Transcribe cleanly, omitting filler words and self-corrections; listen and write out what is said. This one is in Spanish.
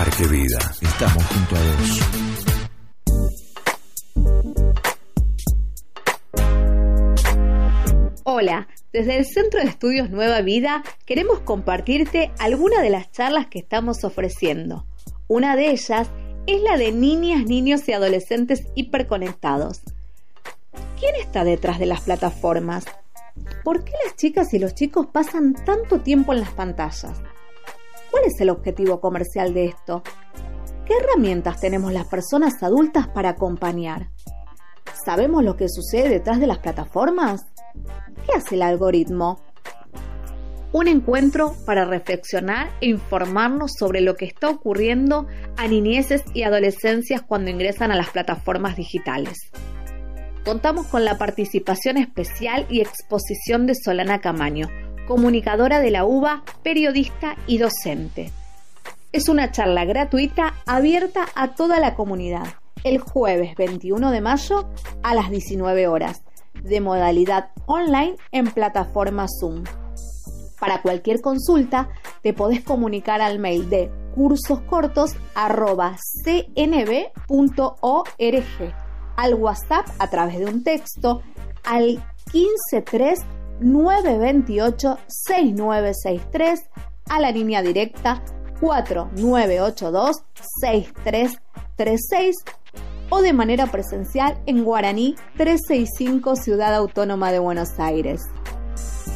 Parque Vida. Estamos junto a vos. Hola, desde el Centro de Estudios Nueva Vida queremos compartirte algunas de las charlas que estamos ofreciendo. Una de ellas es la de niñas, niños y adolescentes hiperconectados. ¿Quién está detrás de las plataformas? ¿Por qué las chicas y los chicos pasan tanto tiempo en las pantallas? ¿Cuál es el objetivo comercial de esto? ¿Qué herramientas tenemos las personas adultas para acompañar? ¿Sabemos lo que sucede detrás de las plataformas? ¿Qué hace el algoritmo? Un encuentro para reflexionar e informarnos sobre lo que está ocurriendo a niñeces y adolescencias cuando ingresan a las plataformas digitales. Contamos con la participación especial y exposición de Solana Camaño, comunicadora de la UBA, periodista y docente. Es una charla gratuita abierta a toda la comunidad, el jueves 21 de mayo a las 19 horas, de modalidad online en plataforma Zoom. Para cualquier consulta, te podés comunicar al mail de cursoscortos@cnb.org, al WhatsApp a través de un texto al 153 928 6963, a la línea directa 4982 6336 o de manera presencial en Guaraní 365, Ciudad Autónoma de Buenos Aires.